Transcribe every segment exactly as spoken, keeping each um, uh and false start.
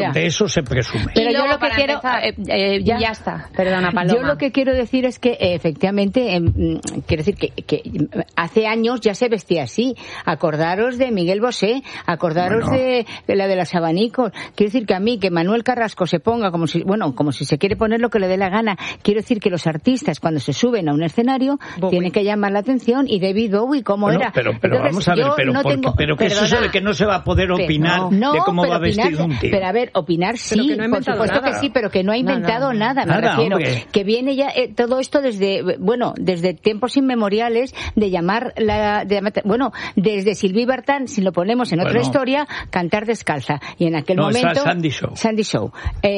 De eso se presume. Pero yo lo que quiero empezar, eh, eh, ya, ya está. Perdona, Paloma. Yo lo que quiero decir es que eh, efectivamente eh, quiero decir que, que hace años ya se vestía así. Acordaros de Miguel Bosé, acordaros bueno. de, de la de los abanicos. Quiero decir que a mí que Manuel Carrasco se ponga como si bueno como si se quiere poner lo que le dé la gana. Quiero decir que los artistas cuando se suben a un escenario Bowie. tienen que llamar la atención, y David Bowie cómo bueno, era. Pero, pero Entonces, vamos a ver, pero, no porque, tengo, pero que perdona, eso de que no se va a poder opinar no, de cómo va opinar, vestido un tío. Pero a ver, opinar sí, que no por supuesto nada. que sí, pero que no ha inventado no, no, nada, me nada, refiero. Hombre. Que viene ya eh, todo esto desde, bueno, desde tiempos inmemoriales de llamar la, de, bueno, desde Sylvie Vartan, si lo ponemos en otra bueno. historia, cantar descalza. Y en aquel no, momento... Sandy Show. Sandy Show.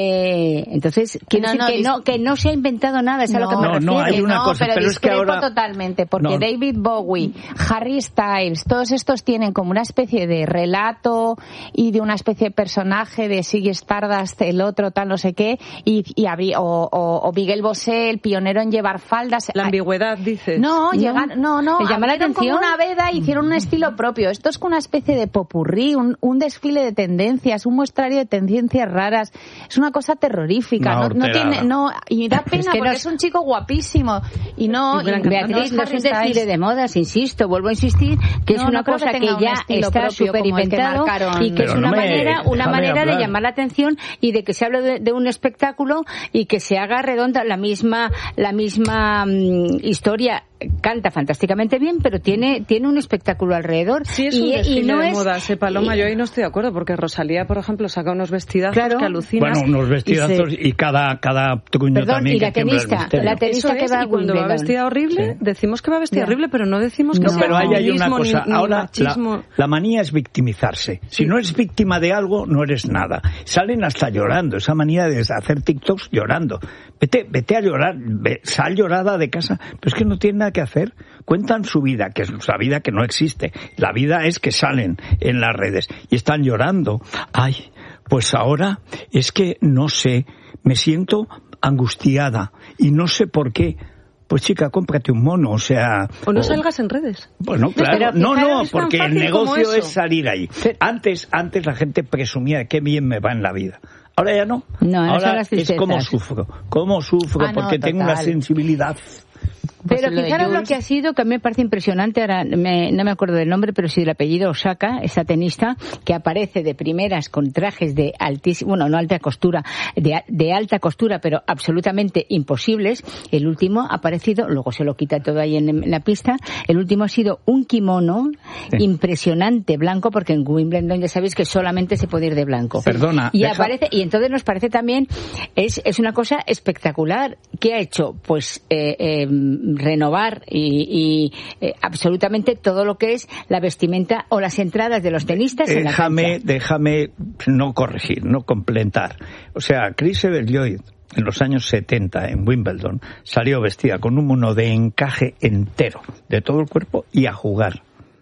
Eh, entonces, quiero no, decir no, que, no, que no se ha inventado nada, es no, a lo que me no, refiero. No, hay una no, cosa, pero, pero es que ahora... totalmente, porque no. David Bowie, Harry Styles, todos estos tienen como una especie de relato y de una especie de personaje de Ziggy Stardust, el otro tal no sé qué, y, y abrí, o, o, o Miguel Bosé, el pionero en llevar faldas. La ambigüedad, dices. No, no, llegar, no, no. ¿Te llama la atención? Como una veda, hicieron un estilo propio. Esto es una especie de popurrí, un, un desfile de tendencias, un muestrario de tendencias raras. Es una cosa terrorífica. No, no tiene, no, y da pena es que porque no, es un chico guapísimo. Y no, y Beatriz, no es un desfile de modas, insisto, vuelvo a insistir, que es no, una no cosa que, que ya está súper inventado y que pero es una no me, manera, una manera hablar. de llamar la atención y de que se hable de, de un espectáculo y que se haga redonda la misma, la misma um, historia. Canta fantásticamente bien, pero tiene tiene un espectáculo alrededor. Sí, es y, un desfile y no de es, modas, eh, Paloma. Y, yo ahí no estoy de acuerdo, porque Rosalía, por ejemplo, saca unos vestidazos claro. que alucinas. Bueno, unos vestidazos y, se... y cada, cada truño Perdón, también y la que tenista, la tenista que es, va y cuando va vestida horrible, sí. decimos que va vestida ya. horrible, pero no decimos que no, sea pero ahí hay una cosa. Ni, ahora, ni la, la manía es victimizarse. Si sí. no eres víctima de algo, no eres nada. Salen hasta llorando, esa manía de hacer TikToks llorando. Vete, vete a llorar, ve, sal llorada de casa, pero es que no tienen nada que hacer. Cuentan su vida, que es la vida que no existe. La vida es que salen en las redes y están llorando. Ay, pues ahora es que no sé, me siento angustiada y no sé por qué. Pues chica, cómprate un mono, o sea... O no o, salgas en redes. Bueno, claro, no, no, porque el negocio es salir ahí. Sí. Antes, antes la gente presumía de qué bien me va en la vida. Ahora ya no. No, ahora es como sufro, cómo sufro, ah, porque no, tengo una sensibilidad... Pero pues lo fijaros lo que ha sido, que a mí me parece impresionante, ahora me, no me acuerdo del nombre, pero sí del apellido Osaka, esa tenista, que aparece de primeras con trajes de altísima, bueno, no alta costura, de, de alta costura, pero absolutamente imposibles. El último ha aparecido, luego se lo quita todo ahí en, en la pista, el último ha sido un kimono sí. impresionante, blanco, porque en Wimbledon ya sabéis que solamente se puede ir de blanco. Perdona. Y deja... aparece, y entonces nos parece también, es, es una cosa espectacular. ¿Qué ha hecho? Pues, eh, eh, renovar y, y eh, absolutamente todo lo que es la vestimenta o las entradas de los tenistas en la déjame, cancha. Déjame no corregir, no completar. O sea, Chris Evert-Lloyd en los años setenta en Wimbledon salió vestida con un mono de encaje entero de todo el cuerpo y a jugar.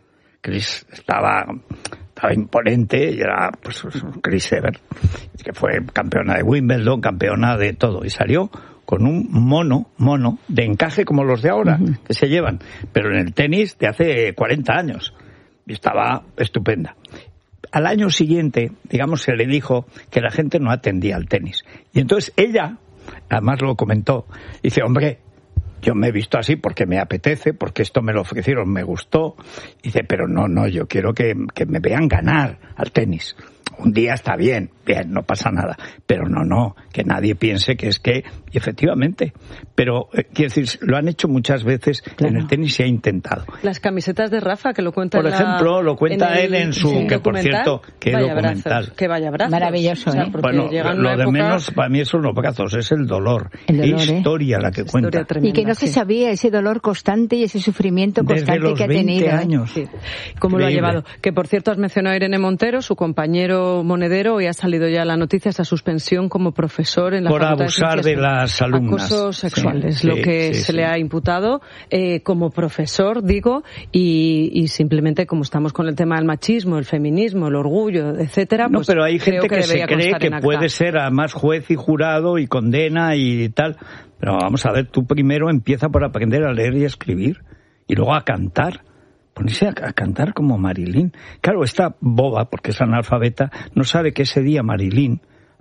Chris estaba... estaba imponente y era pues Chris Evert, que fue campeona de Wimbledon, campeona de todo, y salió con un mono, mono, de encaje como los de ahora, uh-huh. que se llevan, pero en el tenis de hace cuarenta años, y estaba estupenda. Al año siguiente, digamos, se le dijo que la gente no atendía al tenis. Y entonces ella, además lo comentó, dice, hombre, yo me he visto así porque me apetece, porque esto me lo ofrecieron, me gustó. Y dice, pero no, no, yo quiero que, que me vean ganar al tenis. Un día está bien, bien, no pasa nada. Pero no, no, que nadie piense que es que... Y efectivamente, pero, eh, quiero decir, lo han hecho muchas veces, claro. En el tenis se ha intentado. Las camisetas de Rafa, que lo cuenta Por en ejemplo, la, lo cuenta en el, él en su... sí, que por cierto, qué vaya documental. Brazos, que vaya brazos. Maravilloso, o sea, ¿eh? Bueno, lo de época... menos para mí son los brazos, es el dolor. El dolor qué historia ¿eh? La que historia cuenta. Tremenda, y que no sí. se sabía ese dolor constante y ese sufrimiento constante Desde los que ha tenido. veinte años. Sí. ¿Cómo lo ha llevado? Que por cierto has mencionado a Irene Montero, su compañero monedero, hoy ha salido ya la noticia, esa suspensión como profesor en la por Facultad abusar de, de las alumnas. Acosos sexuales, sí, lo que sí, se sí. le ha imputado eh, como profesor, digo, y, y simplemente como estamos con el tema del machismo, el feminismo, el orgullo, etcétera. No, pues pero hay gente que, que se cree que acta. puede ser además juez y jurado y condena y tal. Pero vamos a ver, tú primero empieza por aprender a leer y a escribir y luego a cantar. Ponerse a, a cantar como Marilyn. Claro, esta boba, porque es analfabeta, no sabe que ese día Marilyn